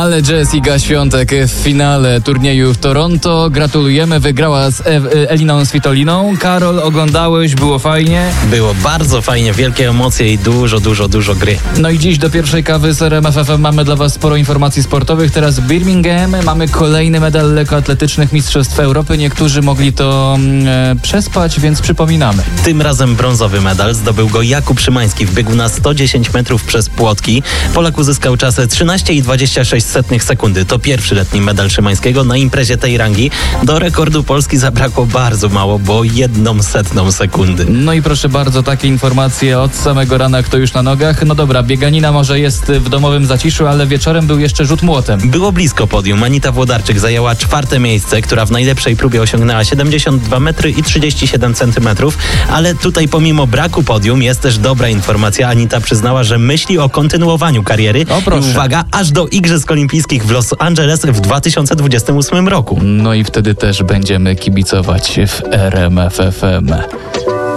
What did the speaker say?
Ale Jessica Świątek w finale turnieju w Toronto. Gratulujemy, wygrała z Eliną Svitoliną. Karol, oglądałeś, było fajnie? Było bardzo fajnie, wielkie emocje i dużo gry. No i dziś do pierwszej kawy z RMF FM mamy dla Was sporo informacji sportowych. Teraz w Birmingham mamy kolejny medal lekkoatletycznych Mistrzostw Europy. Niektórzy mogli to przespać, więc przypominamy. Tym razem brązowy medal zdobył go Jakub Szymański w biegu na 110 metrów przez płotki. Polak uzyskał czasy 13,26 sekundy. To pierwszy letni medal Szymańskiego na imprezie tej rangi. Do rekordu Polski zabrakło bardzo mało, bo 1/100 sekundy. No i proszę bardzo, takie informacje od samego rana, kto już na nogach. No dobra, bieganina może jest w domowym zaciszu, ale wieczorem był jeszcze rzut młotem. Było blisko podium. Anita Włodarczyk zajęła 4. miejsce, która w najlepszej próbie osiągnęła 72 metry i 37 centymetrów, ale tutaj pomimo braku podium jest też dobra informacja. Anita przyznała, że myśli o kontynuowaniu kariery. O, proszę. I uwaga, aż do Igrzysk Olimpijskich w Los Angeles w 2028 roku. No i wtedy też będziemy kibicować w RMF FM.